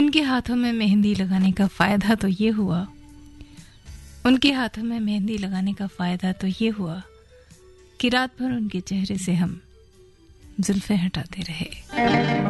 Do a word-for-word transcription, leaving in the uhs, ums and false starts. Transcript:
उनके हाथों में मेहंदी लगाने का फ़ायदा तो ये हुआ उनके हाथों में मेहंदी लगाने का फ़ायदा तो ये हुआ कि रात भर उनके चेहरे से हम जुल्फें हटाते रहे।